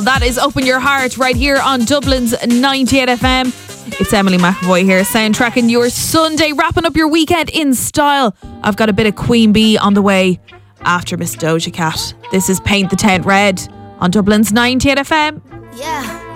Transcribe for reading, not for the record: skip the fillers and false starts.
That is Open Your Heart right here on Dublin's 98 FM. It's Emily McAvoy here, soundtracking your Sunday, wrapping up your weekend in style. I've got a bit of Queen Bee on the way after Miss Doja Cat. This is Paint the Tent Red on Dublin's 98 FM. Yeah.